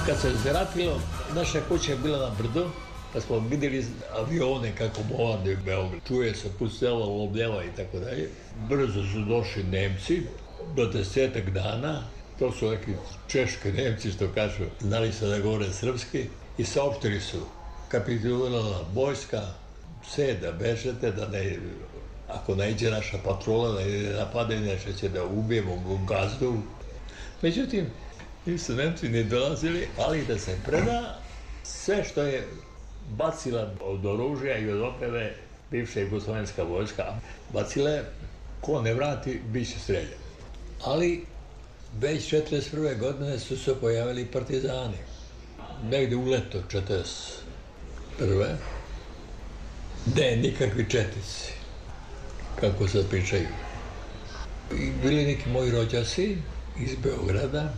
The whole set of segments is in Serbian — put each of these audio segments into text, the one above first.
Kad se zaratilo, naša kuća je bila na brdu, pa smo vidjeli avione kako bolande u Beograd. Čuje se pucalo, lobljava i tako dalje. Brzo su došli Nemci, do 10 dana, to su neki češki Nemci što kažu, znali su da govore srpski i saopštili su, kapitulirala vojska, sve da bežete, da ne, ako naiđe naša patrola, da ne napade, nešto će da ubijemo gazdu. Međutim, nisu Nemci ni dolazili, ali da se preda sve što je bacila od oružja i od opreme bivša jugoslovenska vojska. Bacila je, ko ne vrati, bit će streljan. Ali već 1941. godine su se pojavili partizani. Negde u leto 1941. Ne, nikakvi četnici, kako se pričaju. I bili neki moji rođaci iz Beograda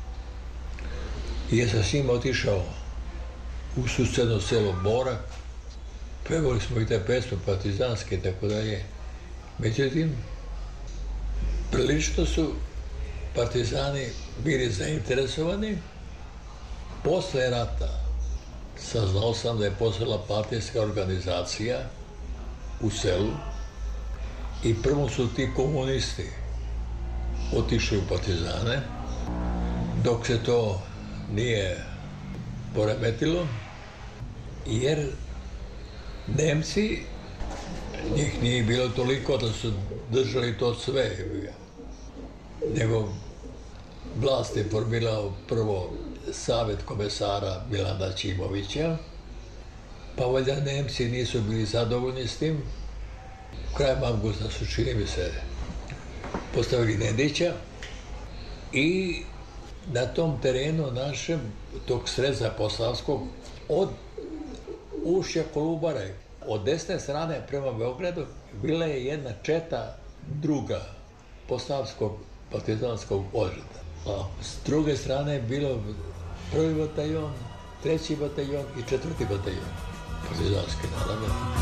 i ja sam s njim otišao u susedno selo Borak. Pevali smo i te pesme partizanske i tako dalje. Međutim, prilično su partizani bili zainteresovani. Posle rata saznao sam da je postojala partijska organizacija u selu i prvo su ti komunisti otišli u partizane, dok se to nije poremetilo, jer Nemci, njih nije bilo toliko da su držali to sve, nego vlast je formirao prvo Savet komesara Milana Ćimovića, pa valjda Nemci nisu bili zadovoljni s tim. Krajem avgusta su, čini mi se, postavili Nedića i na tom terenu našem, tog sreza Posavskog, od ušća Kolubare, od desne strane prema Beogradu, bila je jedna četa druga Posavskog partizanskog odreda. A s druge strane je bilo 1. bataljon, 3. bataljon i 4. bataljon partizanski, naravno.